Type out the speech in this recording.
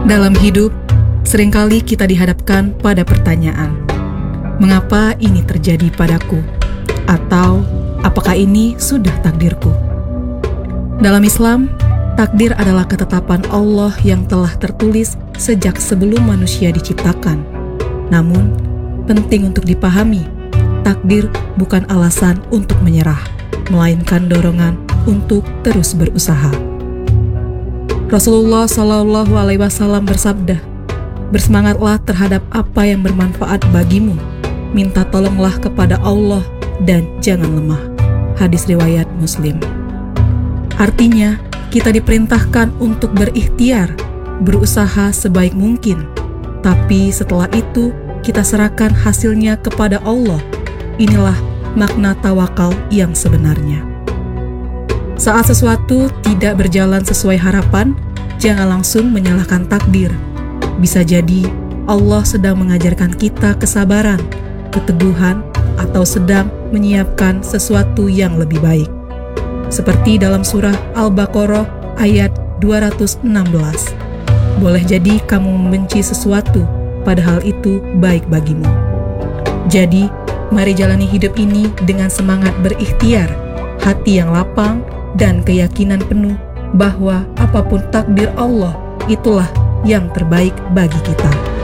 Dalam hidup, seringkali kita dihadapkan pada pertanyaan, mengapa ini terjadi padaku? Atau, apakah ini sudah takdirku? Dalam Islam, takdir adalah ketetapan Allah yang telah tertulis sejak sebelum manusia diciptakan. Namun, penting untuk dipahami, takdir bukan alasan untuk menyerah, melainkan dorongan untuk terus berusaha. Rasulullah SAW bersabda, "Bersemangatlah terhadap apa yang bermanfaat bagimu, minta tolonglah kepada Allah dan jangan lemah." Hadis riwayat Muslim. Artinya, kita diperintahkan untuk berikhtiar, berusaha sebaik mungkin, tapi setelah itu kita serahkan hasilnya kepada Allah. Inilah makna tawakal yang sebenarnya. Saat sesuatu tidak berjalan sesuai harapan, jangan langsung menyalahkan takdir. Bisa jadi Allah sedang mengajarkan kita kesabaran, keteguhan, atau sedang menyiapkan sesuatu yang lebih baik. Seperti dalam surah Al-Baqarah ayat 216. Boleh jadi kamu membenci sesuatu, padahal itu baik bagimu. Jadi, mari jalani hidup ini dengan semangat berikhtiar, hati yang lapang, dan keyakinan penuh bahwa apapun takdir Allah, itulah yang terbaik bagi kita.